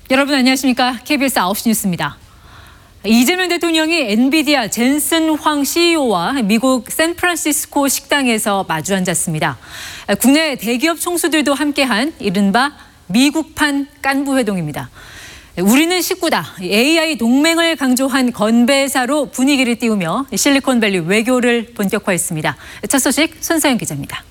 여러분 안녕하십니까? KBS 9시 뉴스입니다. 이재명 대통령이 엔비디아 젠슨 황 CEO와 미국 샌프란시스코 식당에서 마주 앉았습니다. 국내 대기업 총수들도 함께한 이른바 미국판 깐부회동입니다. 우리는 식구다. AI 동맹을 강조한 건배사로 분위기를 띄우며 실리콘밸리 외교를 본격화했습니다. 첫 소식 손사연 기자입니다.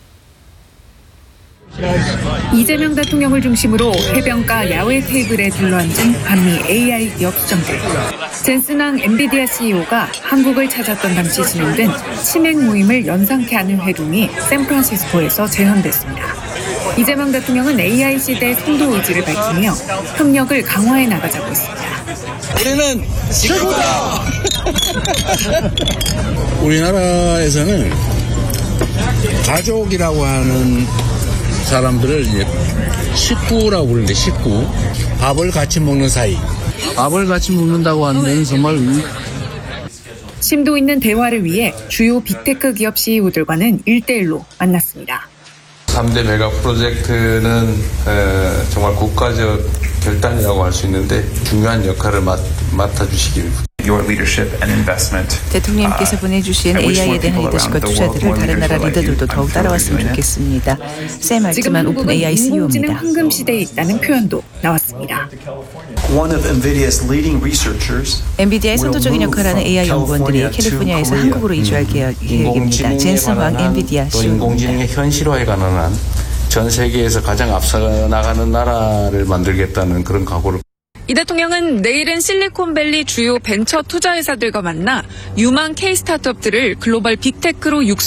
이재명 대통령을 중심으로 해변가 야외 테이블에 둘러앉은 한미 AI 기업수장들. 젠슨 황 엔비디아 CEO가 한국을 찾았던 당시 진행된 치맥 모임을 연상케 하는 회동이 샌프란시스코에서 재현됐습니다. 이재명 대통령은 AI 시대의 선도 의지를 밝히며 협력을 강화해 나가자고 했습니다. 우리는 식구다! 우리나라에서는 가족이라고 하는 사람들을 이제 식구라고 부르는데 식구. 밥을 같이 먹는 사이. 밥을 같이 먹는다고 하는 데는 정말 심도 있는 대화를 위해 주요 빅테크 기업 CEO들과는 1대1로 만났습니다. 3대 메가 프로젝트는 정말 국가적 결단이라고 할 수 있는데 중요한 역할을 맡아주시길 대통령께서 보내주신 AI에 대한 리더십과 투자들을 다른 나라 리더들도 더욱 따라왔으면 좋겠습니다. 쌤 알지만 오픈 AI CEO입니다. 황금 시대에 있다는 표현도 나왔습니다. 엔비디아의 선도적인 역할을 하는 AI 연구원들이 캘리포니아에서 한국으로 이주할 계획입니다. 젠슨 황 엔비디아 또 CEO입니다. 인공지능의 현실화에 가능한 전 세계에서 가장 앞서 나가는 나라를 만들겠다는 그런 각오를. 이 대통령은 내일은 실리콘밸리 주요 벤처 투자회사들과 만나 유망 K 스타트업들을 글로벌 빅테크로 육성